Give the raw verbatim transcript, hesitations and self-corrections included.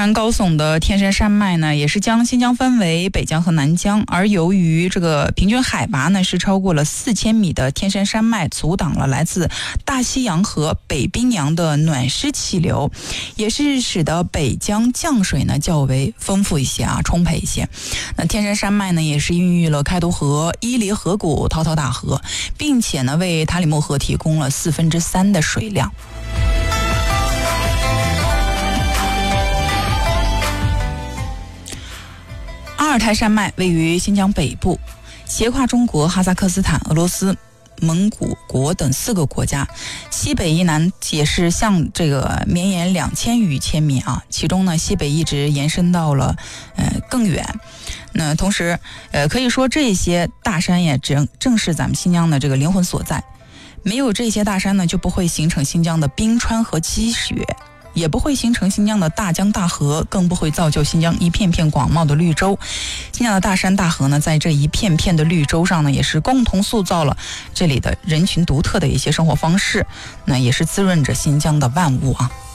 然高耸的天山山脉呢，也是将新疆分为北疆和南疆，而由于这个平均海拔呢是超过了四千米的天山山脉，阻挡了来自大西洋和北冰洋的暖湿气流，也是使得北疆降水呢较为丰富一些啊，充沛一些。那天山山脉呢，也是孕育了开都河、伊犁河谷、滔滔大河，并且呢为塔里木河提供了四分之三的水量。阿尔泰山脉位于新疆北部，斜跨中国、哈萨克斯坦、俄罗斯、蒙古国等四个国家，西北一南也是向这个绵延两千余千米啊，其中呢西北一直延伸到了呃更远。那同时呃可以说这些大山也正正是咱们新疆的这个灵魂所在，没有这些大山呢，就不会形成新疆的冰川和积雪，也不会形成新疆的大江大河，更不会造就新疆一片片广袤的绿洲。新疆的大山大河呢，在这一片片的绿洲上呢，也是共同塑造了这里的人群独特的一些生活方式，那也是滋润着新疆的万物啊。